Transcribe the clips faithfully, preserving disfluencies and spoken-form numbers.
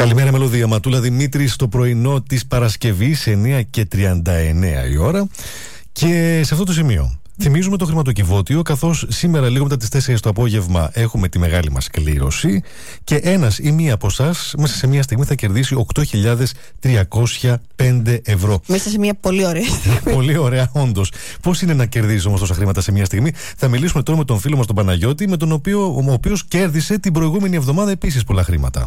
Καλημέρα, Μελωδία. Ματούλα Δημήτρη στο πρωινό της Παρασκευής, εννιά και τριάντα εννέα η ώρα. Και σε αυτό το σημείο θυμίζουμε το χρηματοκιβώτιο, καθώς σήμερα λίγο μετά τις τέσσερις το απόγευμα έχουμε τη μεγάλη μας κλήρωση και ένας ή μία από εσάς μέσα σε μία στιγμή θα κερδίσει οκτώ χιλιάδες τριακόσια πέντε ευρώ. Μέσα σε μία πολύ ωραία στιγμή. Πολύ ωραία, όντως. Πώς είναι να κερδίζει όμως τόσα χρήματα σε μία στιγμή? Θα μιλήσουμε τώρα με τον φίλο μας τον Παναγιώτη, με τον οποίο, ο οποίος κέρδισε την προηγούμενη εβδομάδα επίσης πολλά χρήματα.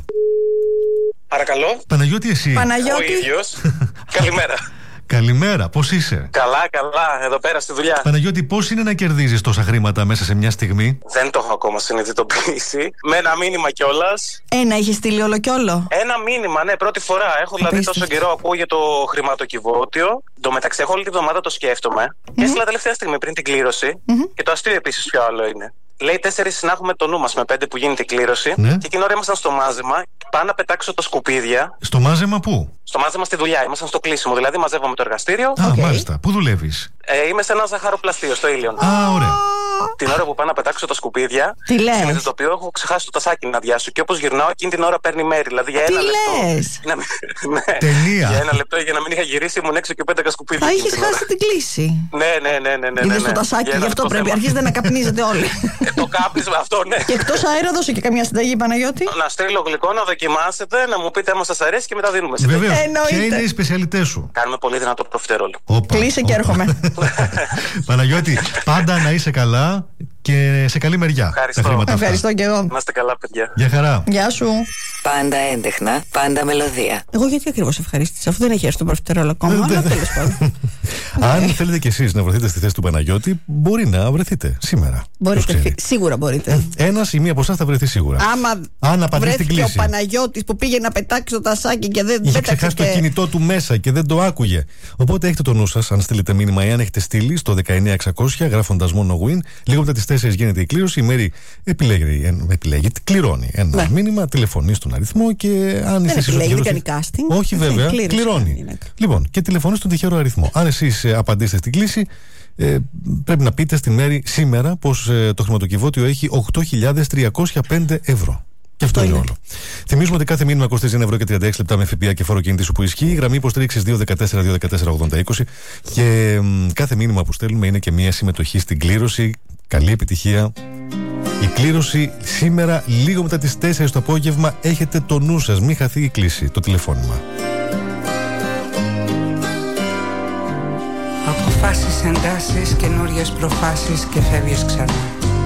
Παρακαλώ. Παναγιώτη, εσύ. Παναγιώτη. Ο ίδιος. Καλημέρα. Καλημέρα, πώς είσαι? Καλά, καλά, εδώ πέρα στη δουλειά. Παναγιώτη, πώς είναι να κερδίζεις τόσα χρήματα μέσα σε μια στιγμή? Δεν το έχω ακόμα συνειδητοποιήσει. Με ένα μήνυμα κιόλας. Ένα είχε στείλει όλο κι όλο. Ένα μήνυμα, ναι, πρώτη φορά. Έχω δηλαδή Απίστευτο. τόσο καιρό ακούω για το χρηματοκιβώτιο. Το μεταξύ, έχω όλη τη βδομάδα το σκέφτομαι. Mm-hmm. Και έστειλα τελευταία στιγμή πριν την κλήρωση. Mm-hmm. Και το αστείο επίσης ποιο άλλο είναι. Λέει τέσσερις να έχουμε το νου μας με πέντε που γίνεται η κλήρωση. Ναι. Και εκείνη ώρα ήμασταν στο μάζεμα. Πάω να πετάξω τα σκουπίδια. Στο μάζεμα πού? Στο μάζεμα στη δουλειά. Ήμασταν στο κλείσιμο. Δηλαδή μαζεύαμε το εργαστήριο. Α, Okay. μάλιστα. Πού δουλεύεις? Ε, είμαι σε ένα ζαχαροπλαστείο στο Ήλιον. Α, ωραία. Την ώρα που πάω να πετάξω τα σκουπίδια, Τι λες? συνειδητοποιώ έχω ξεχάσει το τασάκι να αδειάσω. Και όπως γυρνάω, εκείνη την ώρα παίρνει μέρη. Δηλαδή για Τι ένα λεπτό. λες? Να μην- ναι. Τελεία. Για ένα λεπτό για να μην είχα γυρίσει, ήμουν έξω και πέταγα σκουπίδια. Θα εκείνη είχε την ώρα. χάσει την κλίση. Ναι, ναι, ναι, ναι. ναι, Είδες ναι, το ναι. τασάκι, Για ένα γι' αυτό λεπτό πρέπει. θέμα. Αρχίζετε να καπνίζετε όλοι. Ε, το κάπνισμα αυτό, ναι. Και εκτός αέρα, δώσε και καμιά συνταγή, Παναγιώτη. Να στείλω γλυκό, να δοκιμάσετε, να μου πείτε άμα σας αρέσει και μετά δίνουμε συνταγή. Βεβαίως. Εννοείται. Ποια είναι η σπεσιαλιτέ σου? Κάνουμε πολύ δυνατό προφιτερόλ. Όπα, Κλείσε και όπα. έρχομαι. Παναγιώτη, πάντα να είσαι καλά και σε καλή μεριά. Ευχαριστώ. Τα χρήματα αυτά. Ευχαριστώ και εγώ. Να είστε καλά, παιδιά. Γεια χαρά. Γεια σου. Πάντα έντεχνα, πάντα μελωδία. Εγώ γιατί ακριβώς ευχαρίστησα, αφού δεν έχει έρθει το προφιτερόλ ακόμα. Ε, Αλλά δεν- τέλος πάντων. Αν θέλετε κι εσείς να βρεθείτε στη θέση του Παναγιώτη, μπορεί να βρεθείτε σήμερα. Ποιος Μπορείτε, ξέρει. φι- σίγουρα μπορείτε. Ένας ή μία από εσάς θα βρεθεί σίγουρα. Άμα Αν απαντήσει την βρέθηκε ο κλίση. Παναγιώτης που πήγε να πετάξει το τασάκι και δεν Είχε πέταξε ξεχάσει το και... κινητό του μέσα και δεν το άκουγε. Οπότε έχετε το νου σας, αν στείλετε μήνυμα ή αν έχετε στείλει στο δεκαεννιά εξακόσια γράφοντας μόνο win. Λίγο μετά τις τέσσερις γίνεται η κλήρωση. Η Μέρη επιλέγει, ε, επιλέγει κληρώνει ένα Ναι. μήνυμα, τηλεφωνεί στον αριθμό και αν είστε εσείς ο επιλέγει, δεν τυχερός- κάνει casting. Όχι, Δεν βέβαια, κλήρωση κληρώνει. κάνει η γυναίκα. Λοιπόν, και τηλεφωνεί στον τυχερό αριθμό. Αν εσείς ε, απαντήσετε στην κλήση, ε, πρέπει να πείτε στην Μέρη σήμερα πως ε, το χρηματοκιβώτιο έχει οκτώ χιλιάδες τριακόσια πέντε ευρώ. Και αυτό είναι είναι. όλο. Θυμίζουμε ότι κάθε μήνυμα κοστίζει ένα ευρώ και τριάντα έξι λεπτά με ΦΠΑ και φόρο κινητή σου που ισχύει. Η γραμμή υποστήριξης δύο ένα τέσσερα δύο ένα τέσσερα ογδόντα είκοσι. Και μ, κάθε μήνυμα που στέλνουμε είναι και μια συμμετοχή στην κλήρωση. Καλή επιτυχία. Η κλήρωση σήμερα, λίγο μετά τις τέσσερις το απόγευμα, έχετε το νου σας. Μην χαθεί η κλήση, το τηλεφώνημα. Αποφάσεις, εντάσεις, καινούριες προφάσεις και φεύγεις ξανά.